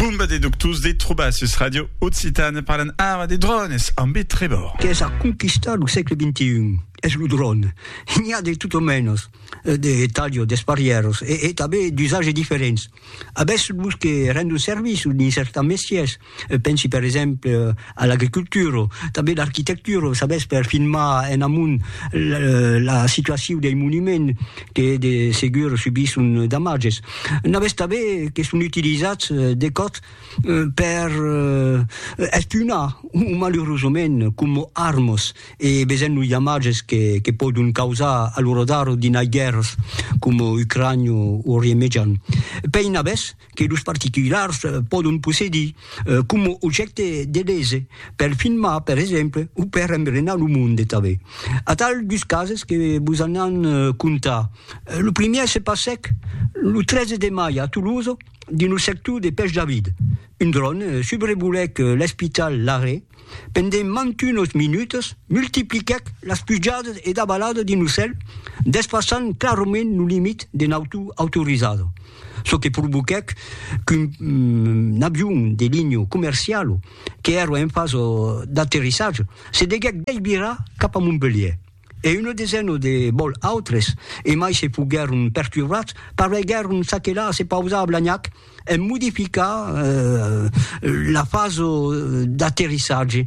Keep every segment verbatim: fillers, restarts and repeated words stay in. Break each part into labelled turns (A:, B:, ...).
A: Pumba de Ductus de Trubassus Radio Occitane parlant ara de drones amb Trebor.
B: Che ha conquistato il secolo ventuno è il drone. Il y a de tutto menos de taglio, de barrières e, e també d'usage differents. Adesso busque rende un servizio in certi mestieri, pensi per esempio all'agricoltura, també l'architettura, sabes per filmare in amunt la, la situazione dei monumenti che de sicuro subiscono damaggi. N'avesse també che sono utilizzati de cot per uh, espionare malheureusamente come armi e beseno damaggi che, che possono causare a loro dare di una guerra come Ucraina o Oriente Mediano. Poi in avesse che i particolari possono possedere uh, come oggetti di lese per filmare per esempio o per impregnare il mondo. A tal due casi che bisogna contare. Il primo si passa il tredici di maggio a Toulouse din sector de Pech David. Un drone sobrevolec l'hospital Larrey pendent ventuno minutos, multipliquec las pujades e d'abalada din cel, despassant clarament el limit d'un auto autorizado. Ce qui provoquec qu'un um, avion de ligne commerciale qui era en phase d'atterrissage se deguec d'Aibira cap a Montpellier. E una decena de vols altres e mai se pogueren perturbats paregueren s'aquelar se pausa a Blagnac e modificar eh, la fase d'atterrissage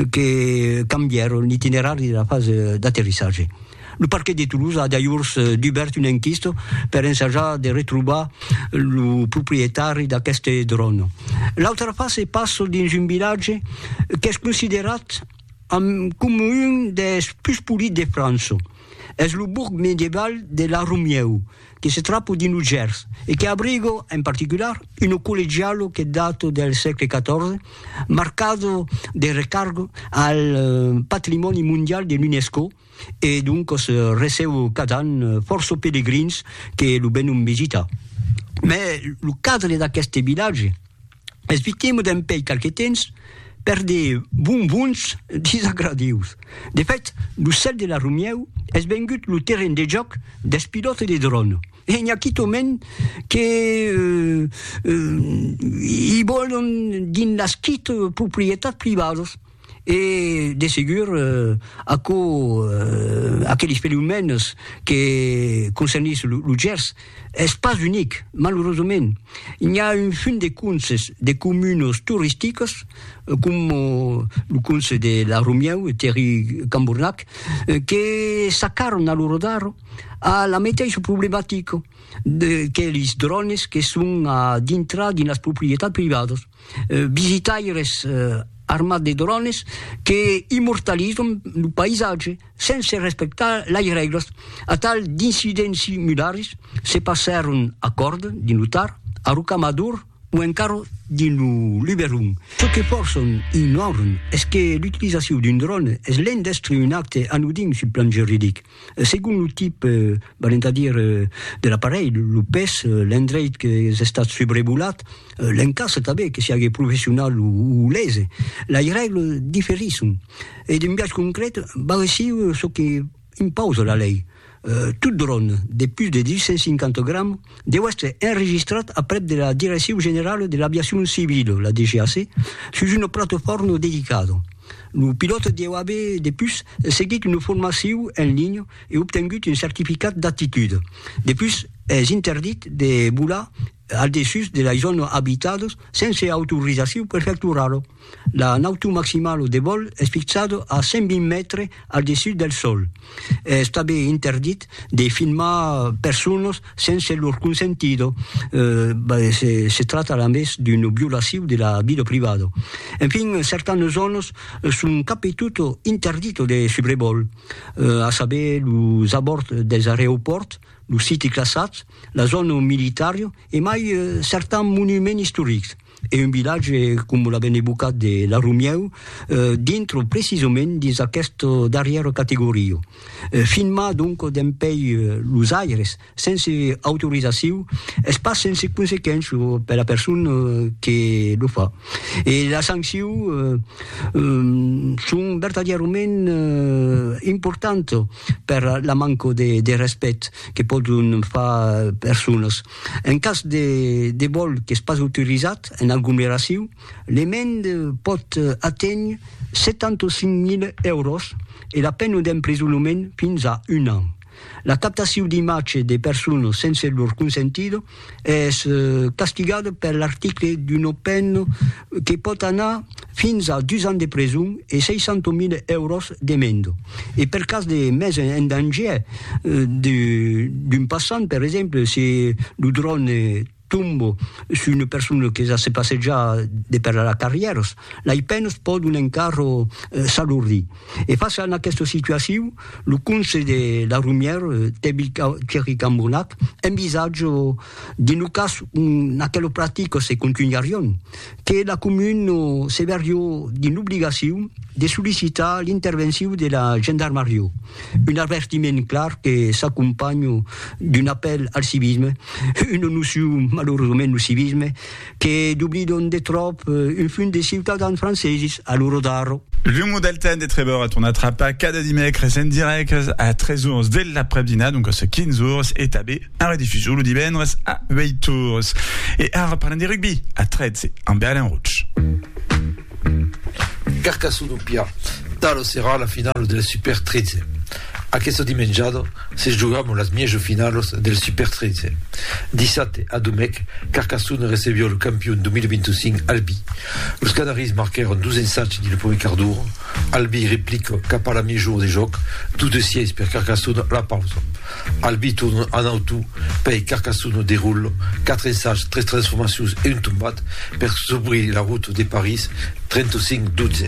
B: che cambiarono l'itinerari della fase d'atterrissage. Il parquet de Toulouse a d'ailleurs obert un inchisto per ensaggiare di ritrovare il proprietario di queste drone. L'altra fase passa in un villaggio che è considerato come un des plus polis de France. È il bourg medieval de la Romieu, che si tratta di New Jersey e che abriga in particolare un collegiale che dato del secolo quattordici, marcato di ricargo al patrimonio mondiale dell'UNESCO e dunque receve cada forza pellegrini che lo vengono visitare. Ma il cadre di questi villaggi è vittima di un paio qualche tempo per des bonbons disagradius. De fet, el cel de la Romieu és vengut el terreny de joc dels pilotes de drone. E n'hi ha qui tomen que eh, eh, hi volen din les quitte propietats privades e de segur eh, aco, eh, aquells fenòmens que concernissent el Gers és pas unic, malheureusament. Hi ha un fin de conses de communes turístiques com el conse de la Romieu e Terry Camburnac que sacaron a loro daro a la mateixa problemàtica que els drones que són a dintre de les propietats privades. Eh, visitaires eh, armats de drones que immortalitzen el paisatge sense respectar les regles. A tal d'incidents similars se passaren a Corda, din Lutar, a Rocamadour o encara din Luberon. Ce que força ignoren és que l'utilització d'un drone és l'un d'estre un acte anodin sur plan juridic. Segons el type, eh, volem dir, eh, de l'aparell, el pes, eh, l'endret que és estat sobrevolat, eh, l'encàs també, que sigui professional o, o lese. Les regles diferisson. E d'un viatge concret va ser ce que impose la llei. Uh, tout drone de plus de deux cent cinquante grammes deu être enregistrat a près de la Direcció General de l'Aviació Civil, la D G A C, sur una plataforma dedicada. El pilot deu haver de plus seguit una formació en línia i obtingut un certificat d'aptitude. De plus, és interdit de volar al dessus de les zones habitades sense autorització per efectuar-ho. La nautu maximale de vol és fixada a cent vint metres al dessus del sol. És també interdit de filmar persones sense leur consentido. Eh, se, se trata a més d'una violació de la vida privada. En fin, certanes zones són cap i tot interdites de sobrevol, eh, a saber els abords dels aeroports, els sites classats, la zona militare e mai eh, certains monuments històrics. E un vilatge com l'abbiamo evocat de la Romieu eh, dentro precisament dins aquesta darrera categoria. Eh, filmar donc d'un pays eh, los aires sense autorització és pas sense conseqüència per la persona que lo fa. E la sanció eh, eh, són verdaderament eh, importants per la manca de, de respecte que pot poden fer persones. En cas de, de vol que es pas autoritzat en aglomeració, l'amende pot atènyer setanta-cinc mil euros i la pena d'empresonament fins a un an. La captació d'imatges de persones sense lor consentido és castigada per l'article d'una pena que pot anar fins a dos anys de presó i seiscents mil euros d'amende. I per cas de més en danger d'un passant, per exemple, si el drone tombe sur une personne qui s'est passeggiata de per la carrière, les peines poden encara eh, s'alourdir. Et face à aquesta situació, le Conseil de la Rumière, Thierry Cambonat, envisage, dans le cas où aquella pratique se continueront, que la commune se verra d'une obligation de sollicitar l'intervenció de la gendarmerie. Un avertiment clar que s'accompagne d'un appel al civisme, una noció malheureusement le civisme, que d'oublidon de trop un fond de ciutadans franceses à l'Eurodaro.
A: L'humour d'Alten des Trébor est on attrapa cada dimecres en direct à treize heures dès l'après-dînat, donc ce quinze heures est tabé en rediffusion le divendres à huit heures. Et à parler de rugby, à treize, c'est en Berlin Rouge.
C: Carcassonne Pia, talo serà la finale del Super treize. A questo dimengiado se giocamo las miege finalos del Super treize. diciassette a Domecq, Carcassonne recevió le campion deux mille vingt-cinq Albi. Los Canaris marquèrent douze ensatges dans le premier quart d'heure. Albi réplique cap à la mi-jour des jocs, tout de siège per Carcassonne la pause. Albi tourne en auto, paye Carcassonne déroule, quatre ensatges, treize transformations et une tombate per s'ouvrir la route de Paris, trentacinc douze.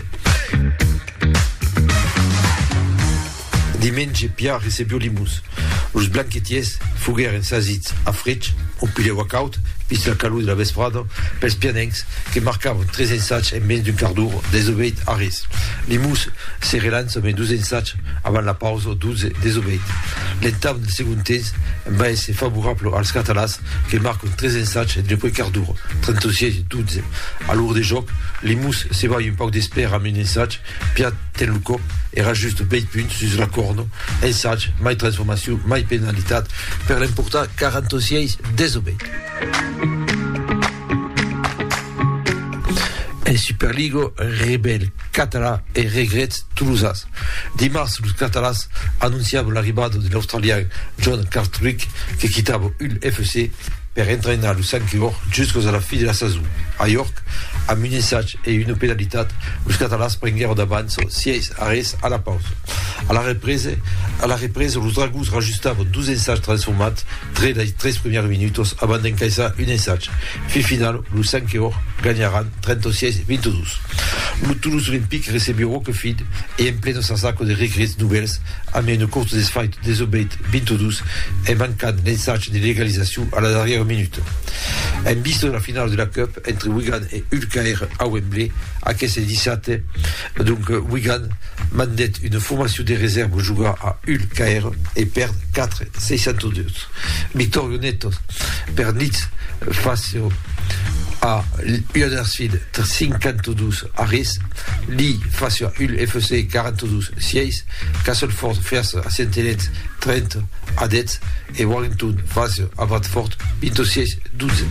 C: Diumenge, Pia recebió Limus. Los blanquetiers fugueren sazits a Fritsch, un pile walkout, pis la calor de la vesprada, pels pianencs, que marcaven tres ensatges en menys d'un quart d'hora, desobeit a res. Limus se relance amb dos ensatges avant la pausa, douze desobeit. L'entame del segon temps va ser favorable als catalans, que marquen tres ensatges en el primer quart d'hora, trenta-sis douze. A l'hora de joc, Limus se va un poc d'espera amb un ensatge, Pia ten el cop, era just vint punts sus la corna, ensatge, mai transformació, mai penalitat, per l'important quaranta-sis desobeit. En Superliga, rebelle català et regrets toulousas. Dimarts, los catalans anunciaven l'arribada de l'australien John Cartwright, que quittava U L F C per entrenar los Sanquior jusqu'à la fi de la saison. A York, amb un ensatge et une penalitat, los catalans prengueren d'avance sis arrêts a la pausa. A la represa, a la represa los Dragons rajustaven douze ensatges transformats tres les tres premières minutos avant d'encaissar un ensatge. Fi final, los Sanquior ganyaran trenta-sis vint-deux. Le Toulouse Olympique recebió Roquefide et en pleno sasaco de regrets nouvelles, amb une courte desfait desobeit vint-deux et mancant l'ensatge de légalisation à la dernière minute. En vista de la finale de la Cup entre Wigan et U L K R à Wembley, à aquest dissabte, donc Wigan mandat une formation de réserve jouera à U L K R et perd quatre seixanta-deux. Victorio Neto per Leeds face à Huddersfield cinquante-deux à Ris, Lee face à U L F C quarante-deux six, Castleford face à Saint-Helens trente à dix et Warrington face à Bradford vingt-six douze.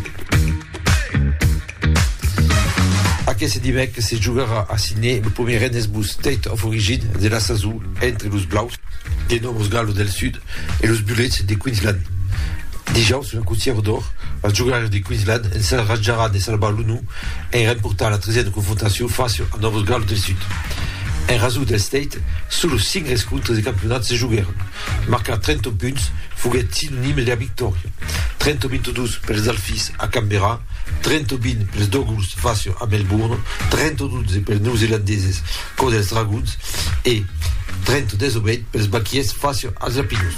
C: Aquest dimecres se jugarà a Sydney le premier Rennesbus State of Origin de la saison entre los Blaus de Novos Galos del Sud et los Bullets de Queensland. Dijous, la Coutière d'Or, els jugadors de Queensland encerrajaran de salvar l'u un en remportar la tretzena confrontació face a Novos Galos del Sud. En raso del State, solo cinc rescontres de campionat se jugaren. Marcar trenta punts foguet sinònim de la victòria. trenta vint-deux pels Dolphins a Canberra, trenta vint pels Douglas face a Melbourne, trenta dotze pels neozelandeses contra els Dragons et trenta desobeit pels Baquiers face als Lapinos.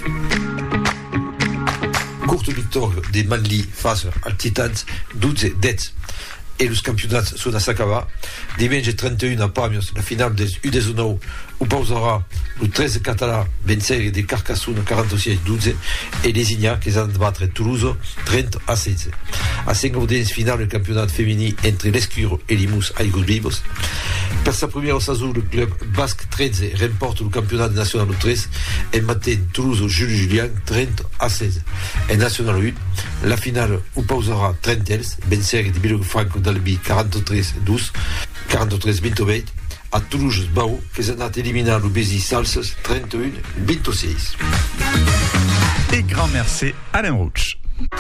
C: Courte victòria de Manly face als Titans, douze dez. Et los campionats són a s'acabar. Diumenge trenta-un a Pamiers, la final del U dezenove, ho pausarà el treize català vencer de Carcassonne quaranta-sis douze et Lesignac que s'han de batre Toulouse trenta a setze. A cinc audients final del campionat femení entre l'Escure et Limus Aigos Vivos. Per sa première saison, le club basque treize remporte le championnat national treize et matin Toulouse Jules Julien trente à seize. Et national un, la finale où pausera trente Benser di Bilofranco Dalby quarante-treize douze, quarante-treize vingt-huit, a Toulouse Bao che s'è andato eliminare le Bézi Salses trente-un vingt-seize.
A: Et grand merci Alain Rouch.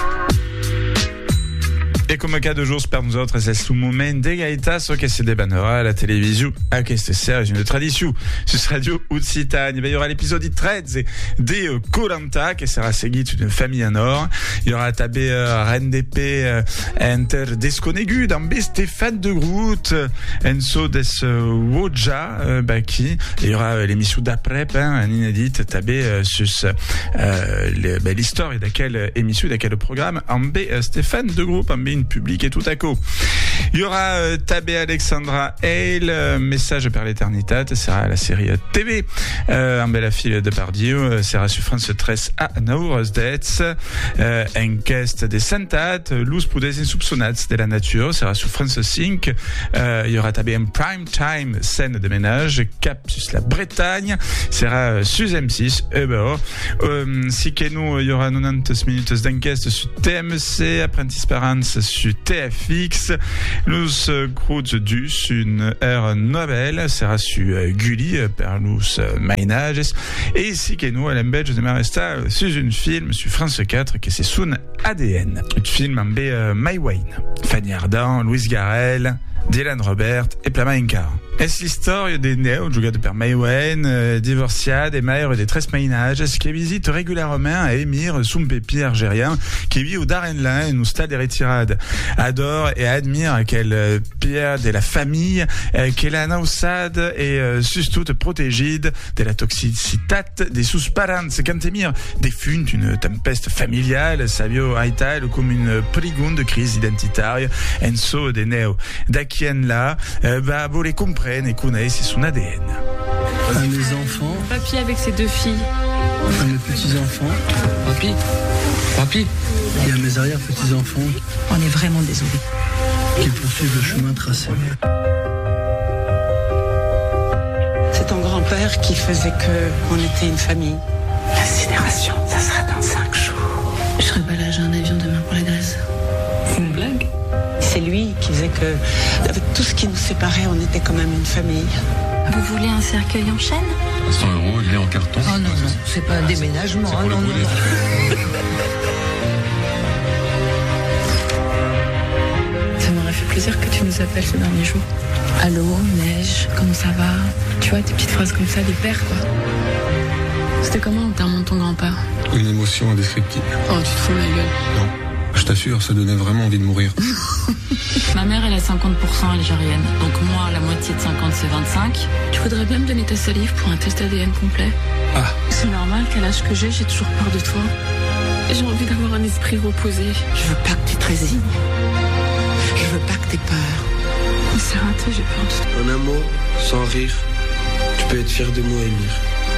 A: E come cada giorno per nosaltres è un momento di gaitas che si debanerà alla televisione a questa sera une tradition su Radio Occitanie. Il y aura l'épisode treize de Koh-Lanta che sarà seguito d'une famille en or. Il y aura tabé uh, Rennes d'épée uh, enter desconegu d'un bé Stéphane de Groot Enso des uh, Woja uh, Baki. Il y aura uh, l'émission d'après hein, un inédit tabé uh, sur uh, le, bah, l'histoire de quelle émission de quel programme en bé uh, Stéphane de Groot en bé public et tout à coup. Il y aura euh, Tabé Alexandra Hale, euh, Message per l'Eternità, sera la série euh, T V, euh, un bel fil de Pardieu, euh, sera sur France treize à Naures d'Etz, euh, Enquête des Santat, Luz Pudes Insoupçonnats de la Nature, sera sur France cinq, euh, il y aura Tabé un Prime Time, scène de ménage, Cap sur la Bretagne, sera euh, sur M six, et ben, euh, si que nous, il y aura quatre-vingt-dix minutes d'enquête sur T M C, Apprentice Parents sur T F X, Luz Cruz Dus, une heure Nobel, sera sur uh, Gulli, per Luz uh, Mainages, et ici que nous, à l'embelge de Maresta, uh, sur un film sur France quatre, qui c'est Sun A D N. Un film en B. Uh, My Wayne, Fanny Ardant, Louise Garrel, Dylan Robert et Plama Inkar. Es l'histoire des néo giocate per Maïwen, euh, divorciade et mère des tres mainages qui visite régulièrement à Émir, son pépi algérien, qui vit au Darenlin, un stade de retirade. Adore et admire quelle euh, pierre de la famille, euh, qu'elle a nausade et euh, surtout protégée de la toxicité des sous parents. Quand Émir défunte une tempête familiale, Savio Aital comme une prigonde crise identitaire, Enso des néo. D'Akien là, euh, bah, vous les comprenez et connaissent son A D N.
D: À mes enfants.
E: Papy avec ses deux filles.
D: À mes petits-enfants.
C: Papy. Papy.
D: Et à mes arrière-petits-enfants.
E: On est vraiment désolés.
D: Qu'ils poursuivent le chemin tracé.
F: C'est ton grand-père qui faisait que on était une famille. L'incinération, ça sera dans cinq jours.
E: Je serai pas là, j'ai un avion demain pour la Grèce.
F: C'est une blague? C'est lui qui faisait que, avec tout ce qui nous séparait, on était quand même une famille.
E: Vous voulez un cercueil en chêne?
G: cent euros, il est en carton.
E: Oh non, non, c'est pas un déménagement.
G: C'est pour
E: oh,
G: le
E: non,
G: brûler.
E: non. Ça m'aurait fait plaisir que tu nous appelles ces derniers jours. Allô, neige, comment ça va? Tu vois, des petites phrases comme ça, des pères, quoi. C'était comment l'enterrement de ton grand-père?
G: Une émotion indescriptible.
E: Oh, tu te fous de ma gueule.
G: Non, je t'assure, ça donnait vraiment envie de mourir.
E: Ma mère, elle a cinquante pour cent algérienne. Donc moi, la moitié de cinquante, c'est vingt-cinq. Tu voudrais bien me donner ta salive pour un test A D N complet?
G: Ah.
E: C'est normal qu'à l'âge que j'ai, j'ai toujours peur de toi. J'ai envie d'avoir un esprit reposé.
F: Je veux pas que tu te résignes. Je veux pas que t'aies peur.
E: C'est raté, j'ai peur de toi.
D: En un mot, sans rire, tu peux être fier de moi, Émir.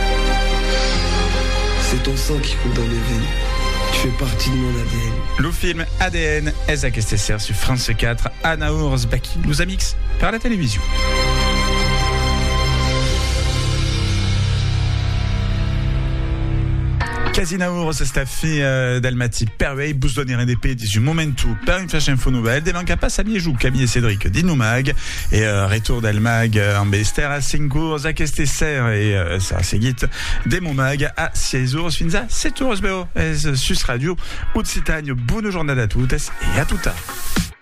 D: C'est ton sang qui coule dans mes veines. Tu fais partie de mon A D N.
A: Le film A D N est à Kesteser sur France quatre à Naours Baki, nous amix par la télévision. Casinaur, c'est sta fi euh, d'Almaty Perway, bus donner un épée du momentu par une flash info nouvelle, des manques à pas Samy Joux, Camille et Cédric d'Inomag, et euh, retour d'Almag euh, en Bester à cinq jours à Kesteser, et euh, ça seguit des Momag à six jours, finza sept jours, S B O, Sus Radio, Occitanie, bonne journée à toutes et à tout à